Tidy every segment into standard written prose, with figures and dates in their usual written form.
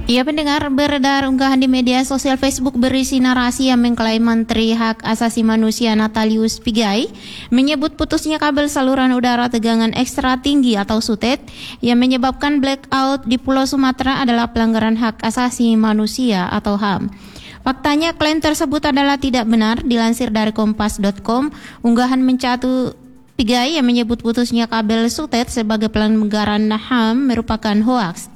Ya pendengar, beredar unggahan di media sosial Facebook berisi narasi yang mengklaim Menteri Hak Asasi Manusia Natalius Pigai menyebut putusnya kabel saluran udara tegangan ekstra tinggi atau SUTET yang menyebabkan blackout di Pulau Sumatera adalah pelanggaran hak asasi manusia atau HAM. Faktanya klaim tersebut adalah tidak benar. Dilansir dari kompas.com, unggahan mencatu Pigai yang menyebut putusnya kabel SUTET sebagai pelanggaran HAM merupakan hoaks.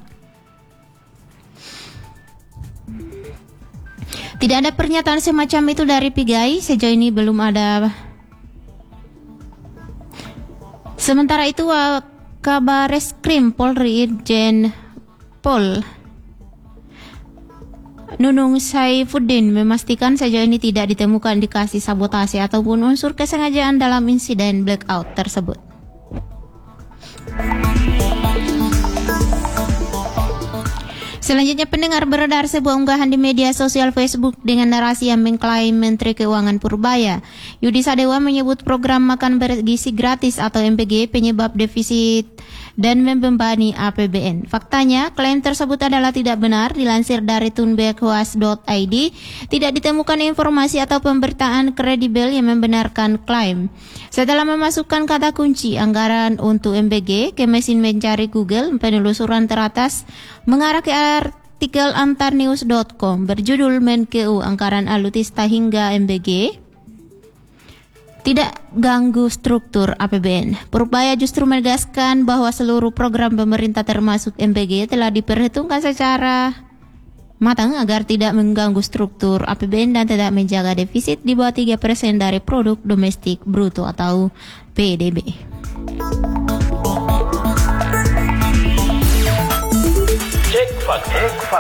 Tidak ada pernyataan semacam itu dari Pigai, sejauh ini belum ada. Sementara itu, Kabareskrim Polri Irjen Pol Nunung Saifuddin memastikan sejauh ini tidak ditemukan indikasi sabotase ataupun unsur kesengajaan dalam insiden blackout tersebut. Selanjutnya pendengar, beredar sebuah unggahan di media sosial Facebook dengan narasi yang mengklaim Menteri Keuangan Purbaya Yudi Sadewa menyebut program makan bergizi gratis atau MBG penyebab defisit dan membebani APBN. Faktanya, klaim tersebut adalah tidak benar. Dilansir dari tunbekhoas.id, tidak ditemukan informasi atau pemberitaan kredibel yang membenarkan klaim. Setelah memasukkan kata kunci anggaran untuk MBG ke mesin mencari Google, penelusuran teratas mengarah ke artikel antarnews.com berjudul Menkeu Anggaran Alutista hingga MBG tidak ganggu struktur APBN. Purbaya justru menegaskan bahwa seluruh program pemerintah termasuk MBG telah diperhitungkan secara matang agar tidak mengganggu struktur APBN dan tidak menjaga defisit di bawah 3% dari produk domestik bruto atau PDB. Cek fakta.